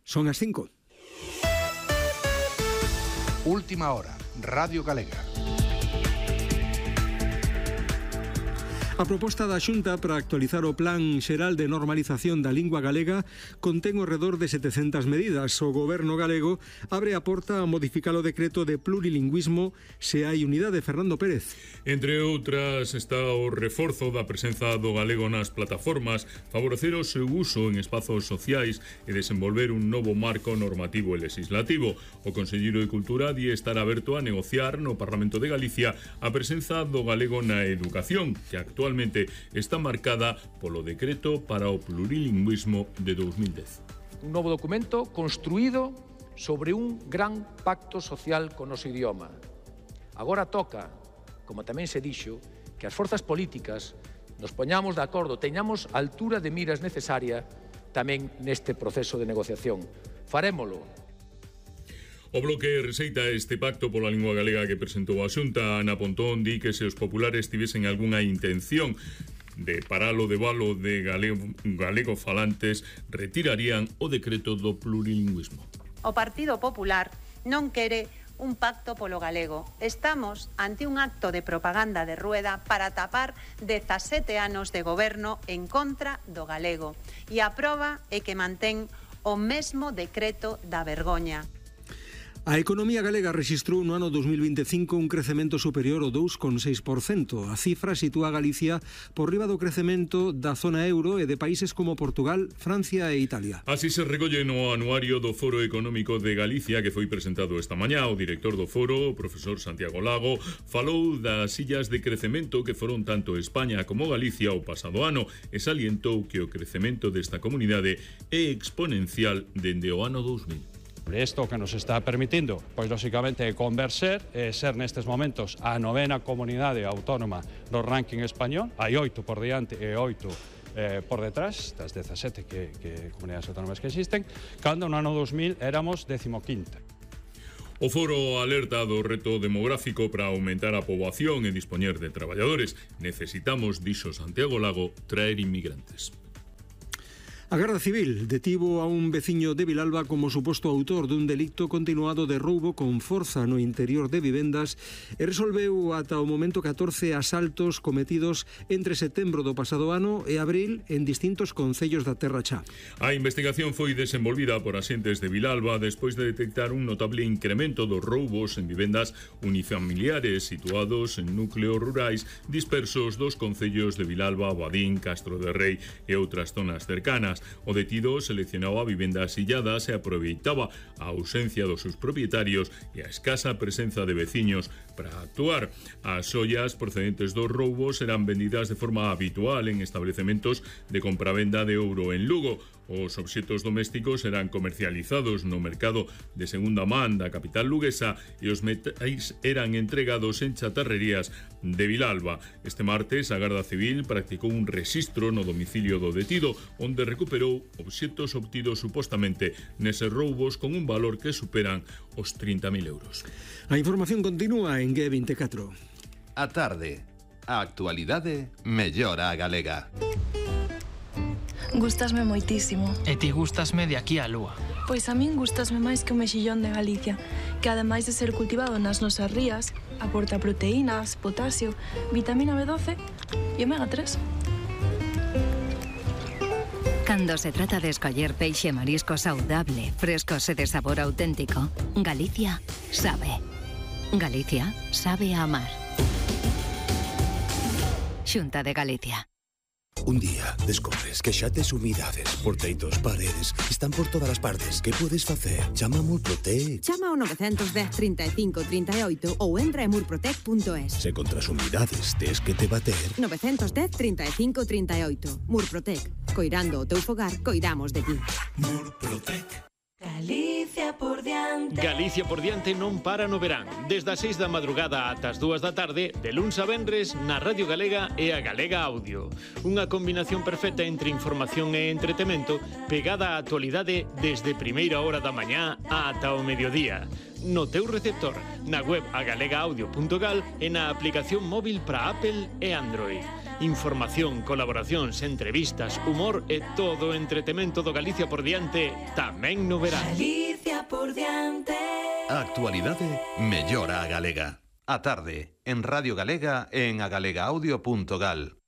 Son as 5. Última hora, Radio Galega. A proposta da Xunta para actualizar o Plan Xeral de Normalización da Lingua Galega contén ao redor de 700 medidas. O Goberno galego abre a porta a modificar o decreto de plurilingüismo se hai unidade. Fernando Pérez. Entre outras está o reforzo da presenza do galego nas plataformas, favorecer o seu uso en espazos sociais e desenvolver un novo marco normativo e legislativo. O Conselleiro de Cultura di estar aberto a negociar no Parlamento de Galicia a presenza do galego na educación, que actualmente está marcada polo decreto para o plurilingüismo de 2010. Un novo documento construído sobre un gran pacto social con o noso idioma. Agora toca, como tamén se dixo, que as forzas políticas nos poñamos de acordo, teñamos a altura de miras necesaria tamén neste proceso de negociación. Farémolo. O Bloque rexeita este pacto pola lingua galega que presentou a Xunta. Ana Pontón di que se os populares tivesen algunha intención de paralo de balo de galego falantes, retirarían o decreto do plurilingüismo. O Partido Popular non quere un pacto polo galego. Estamos ante un acto de propaganda de rueda para tapar 17 anos de goberno en contra do galego. E a proba é que mantén o mesmo decreto da vergoña. A economía galega rexistrou no ano 2025 un crecemento superior ao 2,6%. A cifra sitúa a Galicia por riba do crecemento da zona euro e de países como Portugal, Francia e Italia. Así se recolle no anuario do Foro Económico de Galicia que foi presentado esta mañá. O director do foro, o profesor Santiago Lago, falou das illas de crecemento que foron tanto España como Galicia o pasado ano e salientou que o crecemento desta comunidade é exponencial dende o ano 2000. Isto que nos está permitindo, pois lóxicamente converser e ser nestes momentos a 9ª comunidade autónoma do ranking español. Hai 8 por diante e 8 por detrás das 17 que comunidades autónomas que existen, cando no ano 2000 éramos 15ª. O foro alerta do reto demográfico para aumentar a poboación e dispoñer de traballadores. Necesitamos, dixo Santiago Lago, traer inmigrantes. A Garda Civil detivo a un veciño de Vilalba como suposto autor dun delicto continuado de roubo con forza no interior de vivendas e resolveu ata o momento 14 asaltos cometidos entre setembro do pasado ano e abril en distintos concellos da Terra Cha. A investigación foi desenvolvida por axentes de Vilalba despois de detectar un notable incremento dos roubos en vivendas unifamiliares situados en núcleos rurais dispersos dos concellos de Vilalba, Badín, Castro de Rei e outras zonas cercanas. O detido seleccionaba vivendas illadas e aproveitaba a ausencia dos seus propietarios e a escasa presenza de veciños para actuar. As ollas procedentes dos roubos eran vendidas de forma habitual en establecementos de compravenda de ouro en Lugo. Os obxetos domésticos eran comercializados no mercado de segunda man da capital luguesa e os metais eran entregados en chatarrerías de Vilalba. Este martes a Garda Civil practicou un rexistro no domicilio do detido onde recuperou obxetos obtidos supostamente neses roubos con un valor que superan os 30.000 euros. A información continúa en G24. A tarde, a actualidade mellora a galega. Gústasme moitísimo. E ti gústasme de aquí á lúa. Pois a min gústasme máis que o mexillón de Galicia, que ademais de ser cultivado nas nosas rías, aporta proteínas, potasio, vitamina B12 e omega 3. Cando se trata de escoller peixe e marisco saudable, frescos e de sabor auténtico, Galicia sabe. Galicia sabe a amar. Xunta de Galicia. Un día descobres que xa tes humidades, porteitos, paredes, están por todas as partes. Que podes facer? Chama a Murprotec. Chama ao 910 35 38 ou entra en murprotec.es. Se contra as humidades tes que te bater. 910 35 38. Murprotec. Coirando o teu fogar, coidamos de ti. Murprotec. Galicia por diante. Galicia por diante non para no verán. Desde as 6 da madrugada ata as 2 da tarde, de luns a venres, na Radio Galega e a Galega Audio. Unha combinación perfecta entre información e entretemento, pegada á actualidade desde primeira hora da mañá ata o mediodía. no teu receptor, na web agalegaudio.gal e na aplicación móvil para Apple e Android. Información, colaboracións, entrevistas, humor e todo o entretemento do Galicia por diante tamén no verán. Galicia por diante. A actualidade mellora a galega. A tarde, en Radio Galega e en agalegaudio.gal.